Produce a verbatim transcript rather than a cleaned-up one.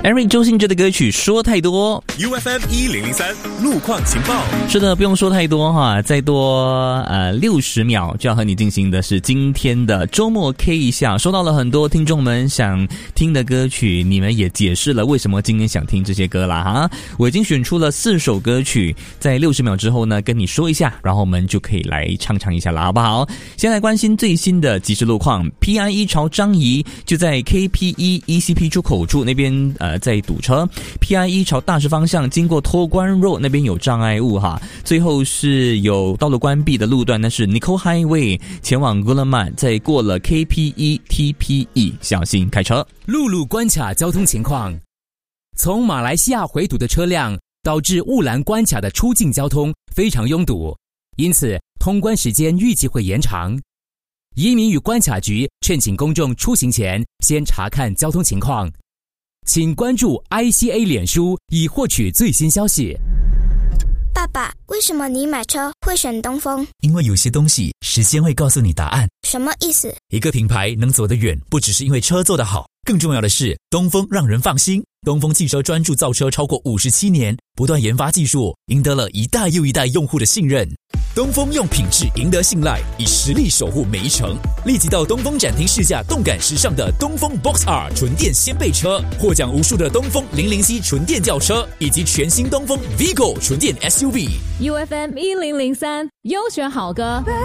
Eric 周兴哲的歌曲说太多 U F M 一零零三路况情报。 是的，不用说太多哈，再多呃六十秒就要和你进行的是今天的周末 K 一下。收到了很多听众们想听的歌曲，你们也解释了为什么今天想听这些歌啦哈。我已经选出了四首歌曲，在六十秒之后呢跟你说一下，然后我们就可以来唱唱一下了，好不好？先来关心最新的即时路况。 P I E 朝樟宜就在 K P E E C P 出口处那边呃在堵车， P I E 朝大石方向经过托关 Road 那边有障碍物哈。最后是有道路关闭的路段，那是 Nicole Highway 前往 Guillemard， 再过了 K P E T P E 小心开车。 陆路关卡交通情况，从马来西亚回堵的车辆导致雾兰关卡的出境交通非常拥堵，因此通关时间预计会延长。移民与关卡局劝请公众出行前先查看交通情况，请关注 I C A 脸书以获取最新消息。 爸爸，为什么你买车会选东风？ 因为有些东西时间会告诉你答案。 什么意思？ 一个品牌能走得远，不只是因为车做得好，更重要的是东风让人放心。东风汽车专注造车超过五十七年，不断研发技术，赢得了一代又一代用户的信任。东风用品质赢得信赖，以实力守护每一程。立即到东风展厅试驾动感时尚的东风 Box R 纯电掀背车，获奖无数的东风零零 C 纯电轿车，以及全新东风 Vigo 纯电 S U V。 U F M 一零零三优选好歌。